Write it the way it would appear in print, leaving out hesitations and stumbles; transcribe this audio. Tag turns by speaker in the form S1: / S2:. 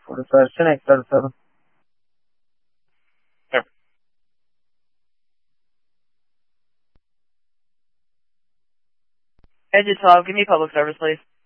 S1: For search and Excel, sir.
S2: Yep.
S3: Edge 12, give me public service, please.